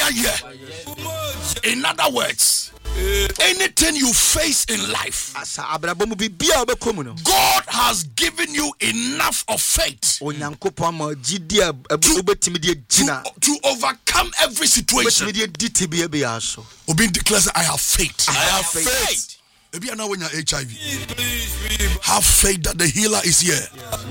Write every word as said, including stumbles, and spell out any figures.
year. In other words, anything you face in life, God has given you enough of faith to, to overcome every situation. Obin declares, I have faith. I have faith. Maybe I know when you're H I V. Have faith that the healer is here.